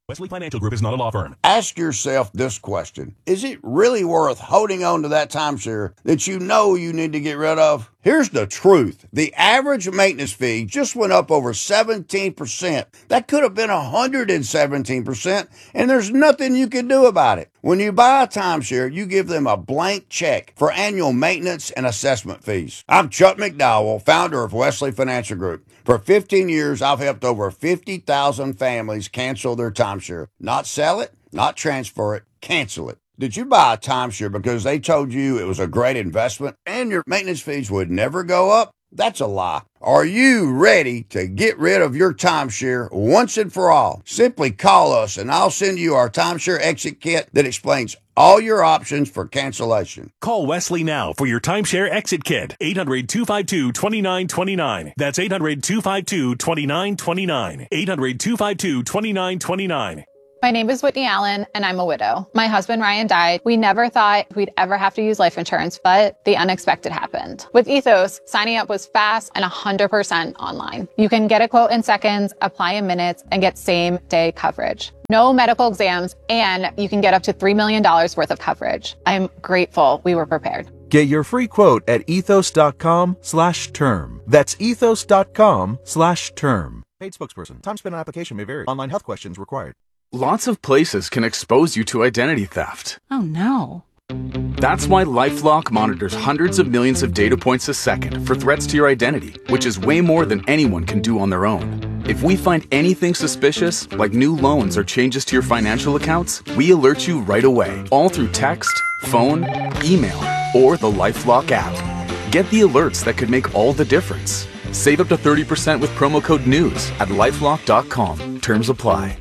Wesley Financial Group is not a law firm. Ask yourself this question. Is it really worth holding on to that timeshare that you know you need to get rid of? Here's the truth. The average maintenance fee just went up over 17%. That could have been 117%, and there's nothing you can do about it. When you buy a timeshare, you give them a blank check for annual maintenance and assessment fees. I'm Chuck McDowell, founder of Wesley Financial Group. For 15 years, I've helped over 50,000 families cancel their timeshare. Not sell it, not transfer it, cancel it. Did you buy a timeshare because they told you it was a great investment and your maintenance fees would never go up? That's a lie. Are you ready to get rid of your timeshare once and for all? Simply call us and I'll send you our timeshare exit kit that explains all your options for cancellation. Call Wesley now for your timeshare exit kit. 800-252-2929. That's 800-252-2929. 800-252-2929. My name is Whitney Allen, and I'm a widow. My husband, Ryan, died. We never thought we'd ever have to use life insurance, but the unexpected happened. With Ethos, signing up was fast and 100% online. You can get a quote in seconds, apply in minutes, and get same-day coverage. No medical exams, and you can get up to $3 million worth of coverage. I'm grateful we were prepared. Get your free quote at ethos.com/term. That's ethos.com/term. Paid spokesperson. Time spent on application may vary. Online health questions required. Lots of places can expose you to identity theft. Oh no. That's why LifeLock monitors hundreds of millions of data points a second for threats to your identity, which is way more than anyone can do on their own. If we find anything suspicious, like new loans or changes to your financial accounts, we alert you right away, all through text, phone, email, or the LifeLock app. Get the alerts that could make all the difference. Save up to 30% with promo code NEWS at lifelock.com. Terms apply.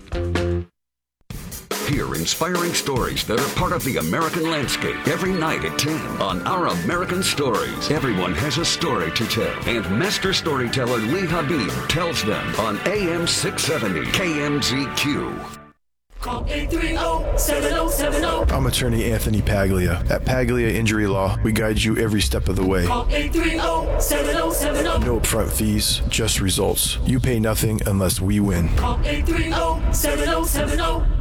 Hear inspiring stories that are part of the American landscape every night at 10 on Our American Stories. Everyone has a story to tell, and master storyteller Lee Habib tells them on AM 670 KMZQ. Call 830-7070. I'm attorney Anthony Paglia. At Paglia Injury Law, we guide you every step of the way. Call 830-7070. No upfront fees, just results. You pay nothing unless we win. Call 830-7070.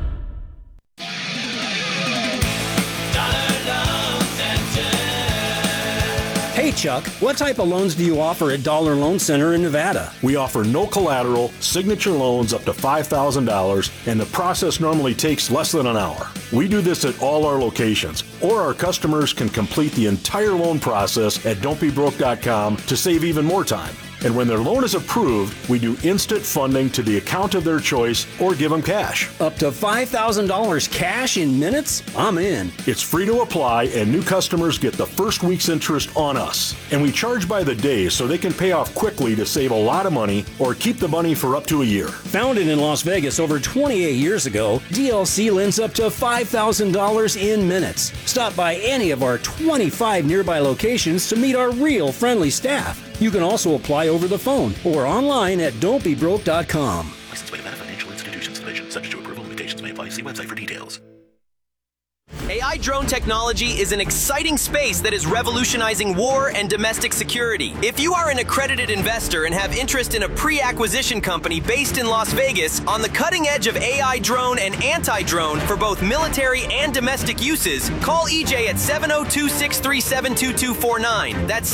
Hey Chuck, what type of loans do you offer at Dollar Loan Center in Nevada? We offer no collateral, signature loans up to $5,000, and the process normally takes less than an hour. We do this at all our locations, or our customers can complete the entire loan process at don'tbebroke.com to save even more time. And when their loan is approved, we do instant funding to the account of their choice or give them cash. Up to $5,000 cash in minutes? I'm in. It's free to apply, and new customers get the first week's interest on us. And we charge by the day so they can pay off quickly to save a lot of money or keep the money for up to a year. Founded in Las Vegas over 28 years ago, DLC lends up to $5,000 in minutes. Stop by any of our 25 nearby locations to meet our real friendly staff. You can also apply over the phone or online at don'tbebroke.com. Licensed by Nevada Financial Institutions Division. Subject to approval, limitations may apply. See website for details. AI drone technology is an exciting space that is revolutionizing war and domestic security. If you are an accredited investor and have interest in a pre-acquisition company based in Las Vegas on the cutting edge of AI drone and anti-drone for both military and domestic uses, call EJ at 702-637-2249. That's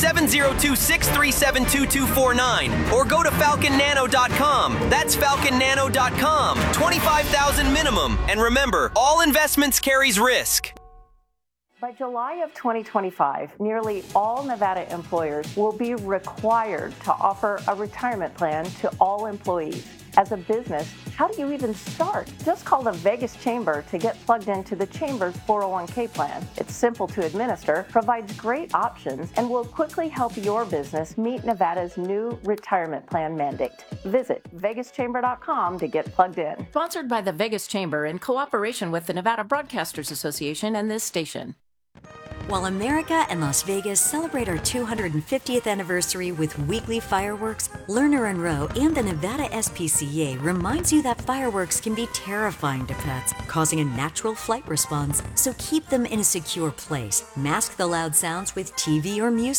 702-637-2249. Or go to falconnano.com. That's falconnano.com. $25,000 minimum. And remember, all investments carries risk. By July of 2025, nearly all Nevada employers will be required to offer a retirement plan to all employees. As a business, how do you even start? Just call the Vegas Chamber to get plugged into the Chamber's 401k plan. It's simple to administer, provides great options, and will quickly help your business meet Nevada's new retirement plan mandate. Visit vegaschamber.com to get plugged in. Sponsored by the Vegas Chamber in cooperation with the Nevada Broadcasters Association and this station. While America and Las Vegas celebrate our 250th anniversary with weekly fireworks, Lerner and Rowe and the Nevada SPCA reminds you that fireworks can be terrifying to pets, causing a natural flight response. So keep them in a secure place. Mask the loud sounds with TV or music.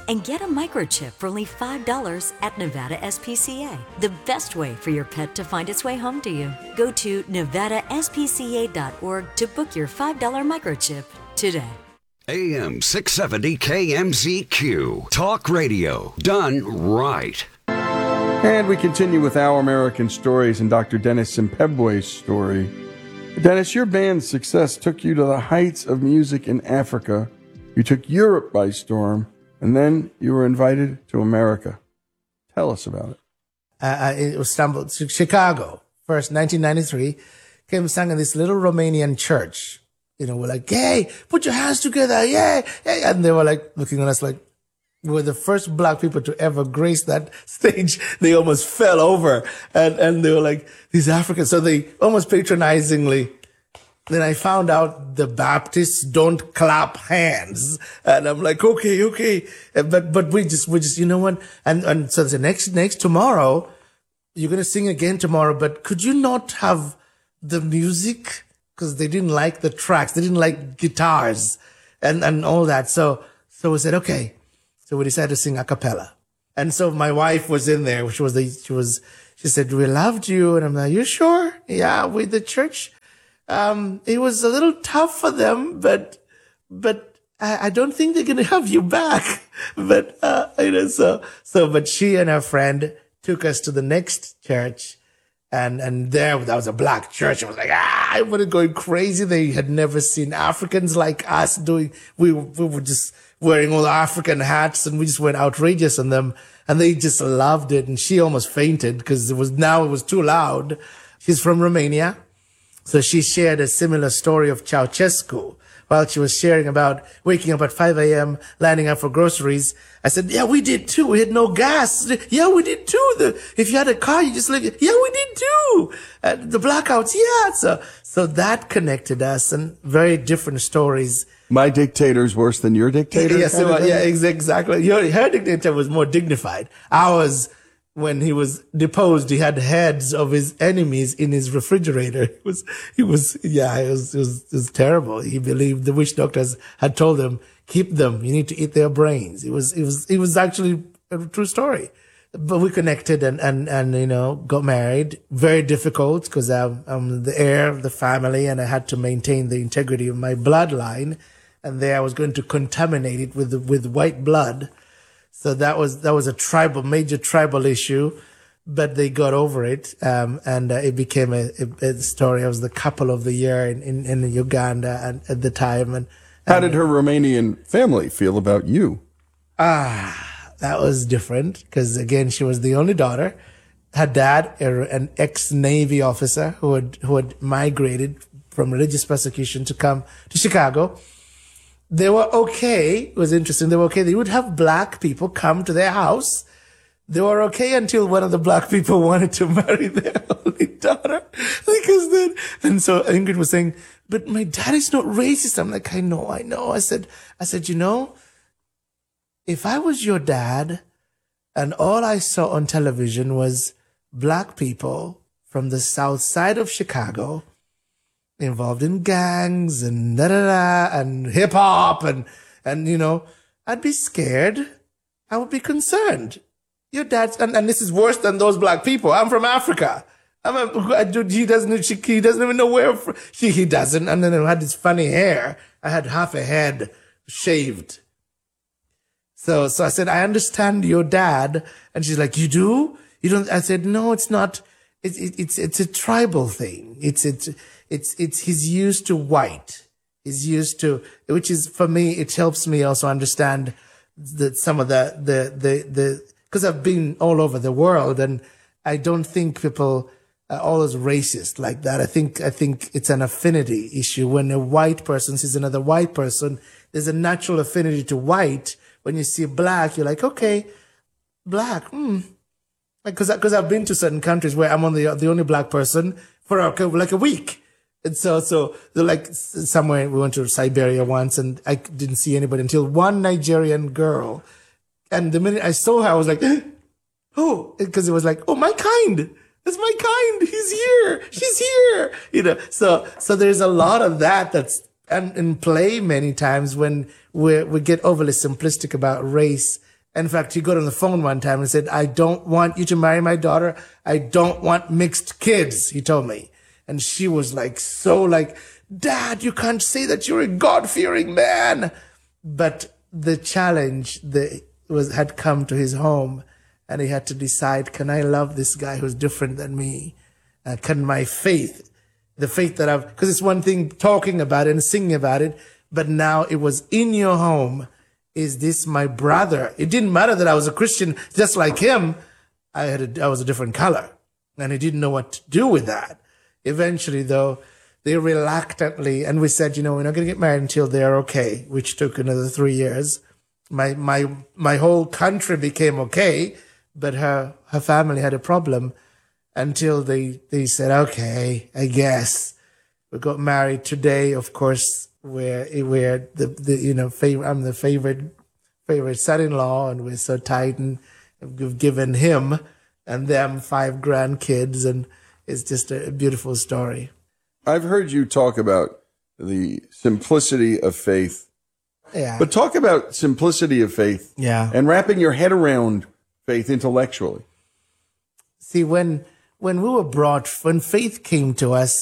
and get a microchip for only $5 at Nevada SPCA. The best way for your pet to find its way home to you. Go to nevadaspca.org to book your $5 microchip today. AM 670 KMZQ. Talk radio. Done right. And we continue with Our American Stories and Dr. Dennis Simpebwe's story. Dennis, your band's success took you to the heights of music in Africa. You took Europe by storm, and then you were invited to America. Tell us about it. It was stumbled to Chicago. First, 1993, came and sang in this little Romanian church. You know, we're like, hey, put your hands together, yeah, yeah. And they were like looking at us like, we were the first black people to ever grace that stage. They almost fell over. And they were like, these Africans. So they almost patronizingly. Then I found out the Baptists don't clap hands. And I'm like, okay. But we just, you know what? And so the next tomorrow, you're going to sing again tomorrow, but could you not have the music? Because they didn't like the tracks. They didn't like guitars and all that. So we said, okay. So we decided to sing a cappella. And so my wife was in there. She said, we loved you. And I'm like, you sure? Yeah, with the church. It was a little tough for them, but I don't think they're going to have you back. But, but she and her friend took us to the next church. And there, that was a black church. I was like, everybody going crazy. They had never seen Africans like us doing, we were just wearing all the African hats and we just went outrageous on them and they just loved it. And she almost fainted because it was too loud. She's from Romania. So she shared a similar story of Ceausescu while she was sharing about waking up at 5 a.m., lining up for groceries. I said, yeah, we did too. We had no gas. Yeah, we did too. If you had a car, you just like, yeah, we did too. The blackouts. Yeah. So that connected us and very different stories. My dictator's worse than your dictator? Yes, exactly. Her dictator was more dignified. Ours, when he was deposed, he had heads of his enemies in his refrigerator. It was terrible. He believed the witch doctors had told him, keep them. You need to eat their brains. It was actually a true story. But we connected and got married. Very difficult because I'm the heir of the family and I had to maintain the integrity of my bloodline. And there I was going to contaminate it with white blood. So that was a major tribal issue, but they got over it. And it became a story. I was the couple of the year in Uganda at the time. And how did her Romanian family feel about you? That was different because again, she was the only daughter. Her dad, an ex-Navy officer who had migrated from religious persecution to come to Chicago. They were okay. It was interesting. They were okay. They would have black people come to their house. They were okay until one of the black people wanted to marry their only daughter. And so Ingrid was saying, but my dad is not racist. I'm like, I know. I said, if I was your dad and all I saw on television was black people from the south side of Chicago involved in gangs and and hip hop and I'd be scared. I would be concerned. Your dad's, and this is worse than those black people. I'm from Africa. He doesn't even know where he doesn't. And then I had this funny hair. I had half a head shaved. So I said, I understand your dad. And she's like, you do? You don't? I said, no, it's not. It's a tribal thing. He's used to white. He's used to, which is, for me, it helps me also understand that some of because I've been all over the world and I don't think people are always racist like that. I think it's an affinity issue. When a white person sees another white person, there's a natural affinity to white. When you see black, you're like, okay, black, Because I've been to certain countries where I'm the only black person for like a week. And so like somewhere we went to Siberia once and I didn't see anybody until one Nigerian girl. And the minute I saw her, I was like, oh, because it was like, oh, my kind. That's my kind. He's here. She's here. So there's a lot of that's in play many times when we get overly simplistic about race In fact, he got on the phone one time and said, I don't want you to marry my daughter. I don't want mixed kids, he told me. And she was like, Dad, you can't say that, you're a God-fearing man. But the challenge had come to his home, and he had to decide, can I love this guy who's different than me? Can my faith, the faith that because it's one thing talking about it and singing about it, but now it was in your home. Is this my brother? It didn't matter that I was a Christian just like him. I was a different color, and he didn't know what to do with that. Eventually, though, they reluctantly, and we said, we're not going to get married until they're okay, which took another 3 years. My whole country became okay, but her family had a problem until they said, okay, I guess. We got married today, of course. We're I'm the favorite son-in-law, and we're so tight, and we've given him and them 5 grandkids, and it's just a beautiful story. I've heard you talk about the simplicity of faith. Yeah. But talk about simplicity of faith. Yeah. And wrapping your head around faith intellectually. See, when faith came to us,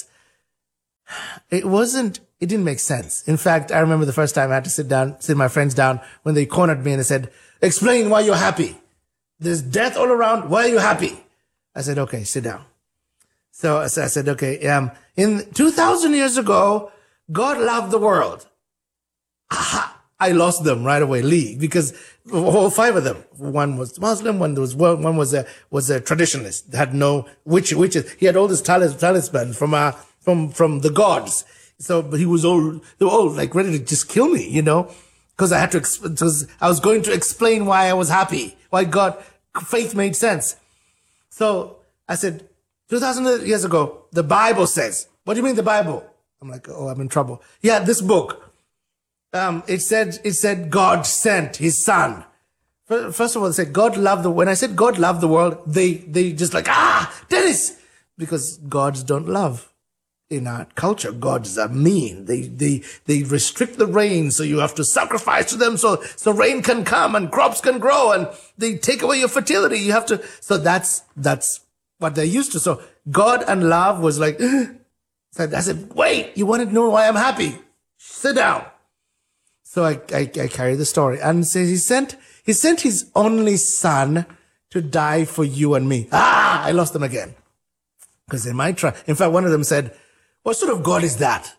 it didn't make sense. In fact, I remember the first time I had to sit my friends down when they cornered me and they said, explain why you're happy. There's death all around. Why are you happy? I said, okay, sit down. So I said, okay, in 2,000 years ago, God loved the world. Aha! I lost them right away, because all 5 of them. One was Muslim, one was a traditionalist, had no witches. He had all this talisman from the gods. So, but they were all like ready to just kill me, because I was going to explain why I was happy, why faith made sense. So I said, 2,000 years ago, the Bible says, what do you mean the Bible? I'm like, oh, I'm in trouble. Yeah, this book. It said God sent his son. First of all, they said when I said God loved the world, they just like, Dennis, because gods don't love. In our culture, gods are mean. They restrict the rain, so you have to sacrifice to them so rain can come and crops can grow, and they take away your fertility. You have to, so that's what they're used to. So God and love was like, I said, wait, you want to know why I'm happy? Sit down. So I carry the story, and says he sent his only son to die for you and me. I lost them again. Because in fact, one of them said, what sort of God is that?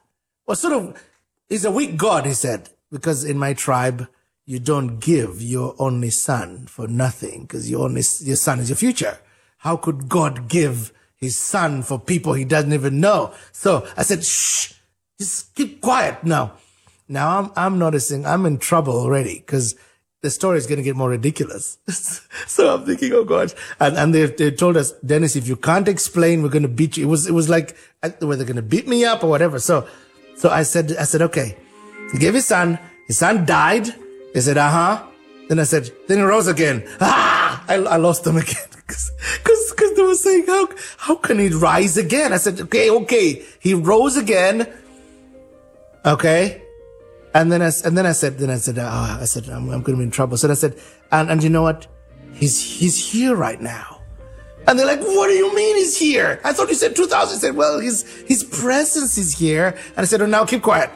He's a weak God, he said, because in my tribe, you don't give your only son for nothing, because your son is your future. How could God give his son for people he doesn't even know? So I said, shh, just keep quiet now. Now I'm noticing I'm in trouble already, because the story is going to get more ridiculous. So I'm thinking, oh God. And they told us, Dennis, if you can't explain, we're going to beat you. It was like, were they going to beat me up or whatever? So I said, okay. He gave his son died. They said, Then I said, then he rose again. I lost them again. Cause they were saying, how can he rise again? I said, okay. He rose again. Okay. And then I said, I'm going to be in trouble. So I said, and you know what? He's here right now. And they're like, what do you mean he's here? I thought you said 2,000. I said, well, his presence is here. And I said, oh, now keep quiet.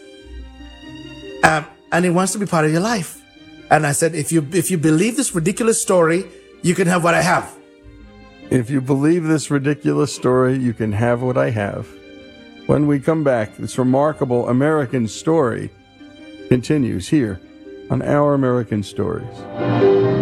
And he wants to be part of your life. And I said, if you believe this ridiculous story, you can have what I have. If you believe this ridiculous story, you can have what I have. When we come back, this remarkable American story continues here on Our American Stories.